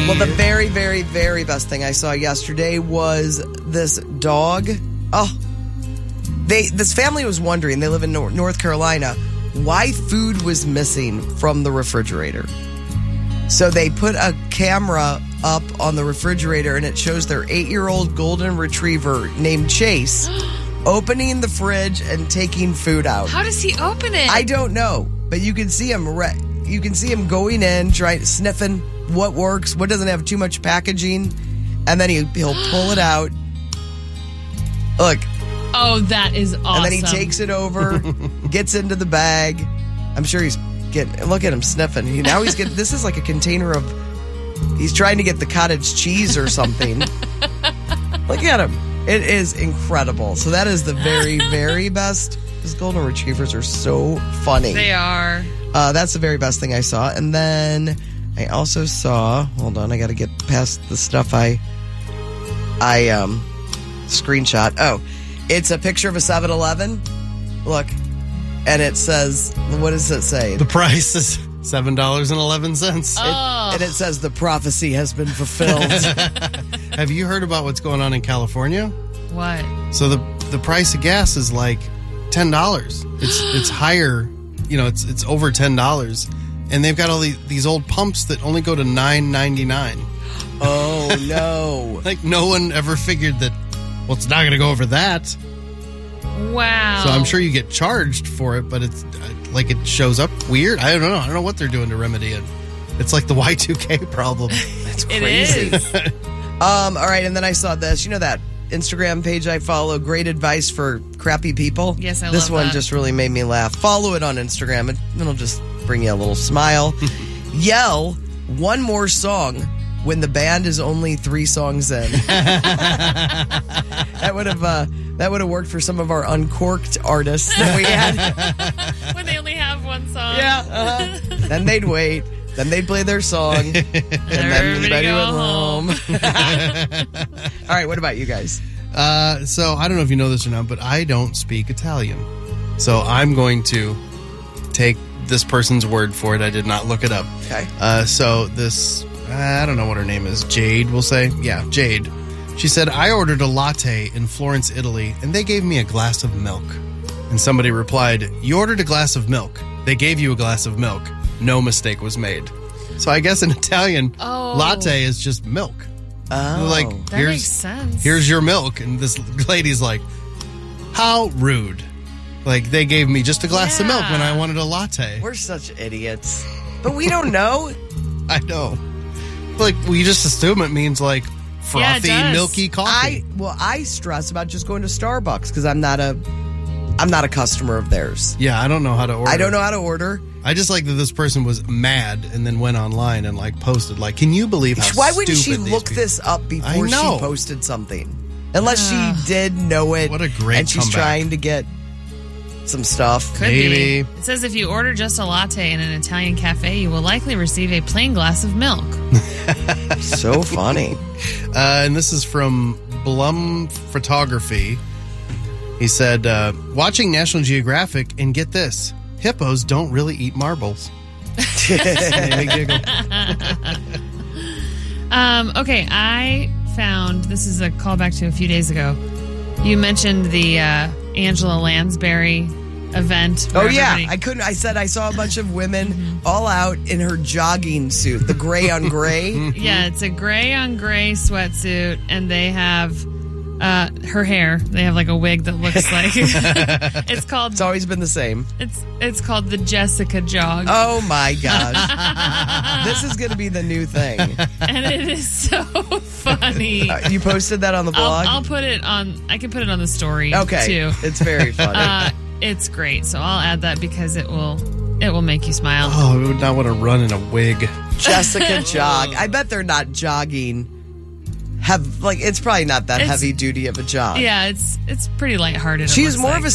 Well, the very, very, very best thing I saw yesterday was this dog. Oh, this family was wondering, they live in North Carolina, why food was missing from the refrigerator. So they put a camera up on the refrigerator, and it shows their 8-year-old golden retriever named Chase opening the fridge and taking food out. How does he open it? I don't know, but you can see him. You can see him going in, sniffing what works, what doesn't have too much packaging, and then he'll pull it out. Look. Oh, that is awesome. And then he takes it over, gets into the bag. I'm sure he's look at him sniffing. Now he's getting, this is like a container of, he's trying to get the cottage cheese or something. Look at him. It is incredible. So that is the very, very best. These golden retrievers are so funny. They are. That's the very best thing I saw. And then I also saw, hold on, I got to get past the stuff I screenshot. Oh, it's a picture of a 7-Eleven. Look. And it says, what does it say? The price is $7.11. Oh. And it says the prophecy has been fulfilled. Have you heard about what's going on in California? What? So the price of gas is like $10. It's higher, it's over $10. And they've got all these old pumps that only go to $9.99. Oh, no. Like no one ever figured that, well, it's not going to go over that. Wow. So I'm sure you get charged for it, but it's like it shows up weird. I don't know. I don't know what they're doing to remedy it. It's like the Y2K problem. That's crazy. It is. All right, and then I saw this. You know that Instagram page I follow, Great Advice for Crappy People? Yes, I love This one that. just really made me laugh. Follow it on Instagram. It'll just bring you a little smile. Yell one more song when the band is only 3 songs in. That would have worked for some of our uncorked artists that we had. When they only have one song. Yeah. Then they'd wait. Then they'd play their song. And then everybody go went home. All right, what about you guys? So I don't know if you know this or not, but I don't speak Italian. So I'm going to take this person's word for it. I did not look it up. Okay. So this, I don't know what her name is. Jade, we'll say. Yeah, Jade. She said, I ordered a latte in Florence, Italy, and they gave me a glass of milk. And somebody replied, you ordered a glass of milk. They gave you a glass of milk. No mistake was made. So I guess in Italian, latte is just milk. Oh. Like, That makes sense. Here's your milk. And this lady's like, how rude. Like, they gave me just a glass of milk when I wanted a latte. We're such idiots. But we don't know. I know. Like, we just assume it means, like, frothy, milky coffee. I stress about just going to Starbucks because I'm not a customer of theirs. Yeah, I don't know how to order. I don't know how to order. I just like that this person was mad and then went online and like posted like, can you believe how Why wouldn't she stupid look these people- this up before I know. she posted something? Unless she did know it. What a great And she's comeback. trying to get some stuff. Could Maybe. be. It says if you order just a latte in an Italian cafe, you will likely receive a plain glass of milk. So funny. And this is from Blum Photography. He said, watching National Geographic, and get this, hippos don't really eat marbles. Made me giggle. Okay, I found, this is a callback to a few days ago. You mentioned the Angela Lansbury event. Oh, where yeah. everybody- I said I saw a bunch of women all out in her jogging suit, the gray on gray. Yeah, it's a gray on gray sweatsuit, and they have her hair. They have like a wig that looks like it's called. It's always been the same. It's called the Jessica jog, Oh, my gosh. This is going to be the new thing. and it is so funny. You posted that on the blog? I'll put it on. I can put it on the story. Okay. too. It's very funny. It's great. So I'll add that because it will make you smile. Oh, I would not want to run in a wig. Jessica jog. I bet they're not jogging. It's probably not that heavy duty of a jog. Yeah, it's pretty lighthearted. She is more of a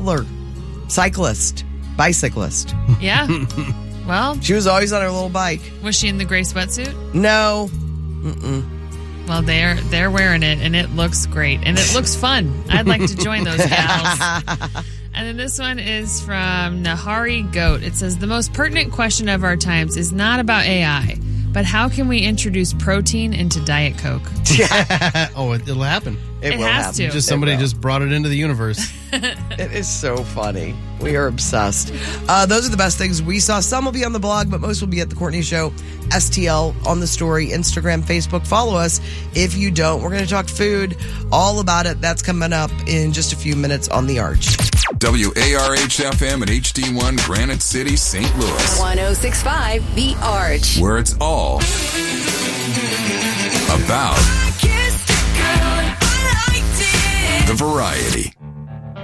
bicyclist. Yeah. Well, She was always on her little bike. was she in the gray sweatsuit? No. Well, they're wearing it, and it looks great, and it looks fun. I'd like to join those gals. And then this one is from Nahari Goat. It says, the most pertinent question of our times is not about AI, But how can we introduce protein into Diet Coke? Oh, it'll happen. It will has happen. to. Just somebody just brought it into the universe. It is so funny. We are obsessed. Those are the best things we saw. Some will be on the blog, but most will be at the Courtney Show. STL on the story, Instagram, Facebook. Follow us. If you don't, we're going to talk food, all about it. That's coming up in just a few minutes on The Arch. WARH-FM and HD1 Granite City, St. Louis. 106.5 The Arch. Where it's all about the variety.